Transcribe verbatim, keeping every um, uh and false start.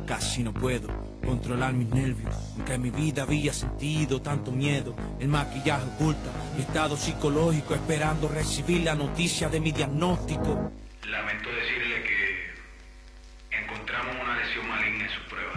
Casi no puedo controlar mis nervios, aunque en mi vida había sentido tanto miedo. El maquillaje oculta mi estado psicológico, esperando recibir la noticia de mi diagnóstico. Lamento decirle que encontramos una lesión maligna en su prueba.